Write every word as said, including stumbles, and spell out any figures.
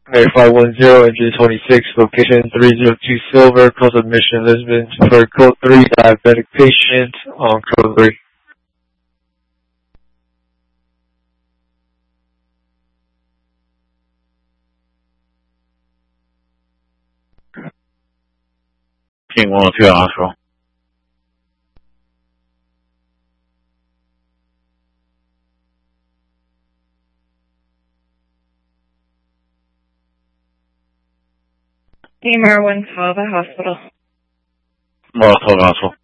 Air five one zero, engine twenty-six, location three zero two Silver, close admission Lisbon, for code three, diabetic patient on code three. King one oh two at hospital. Team R one twelve at hospital. Moral twelve hospital.